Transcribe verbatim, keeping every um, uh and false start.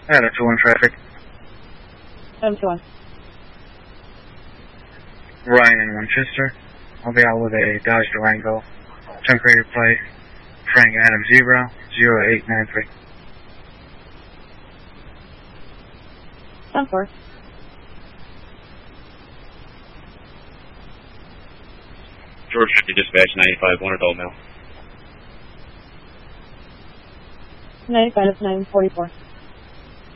Adam two one traffic. Adam two one. Ryan in Winchester. I'll be out with a Dodge Durango. Trunk rated plate. Frank Adam Zebra zero eight nine three. ten four. George fifty dispatch ninety-five, one adult male. ninety-five, nine forty-four.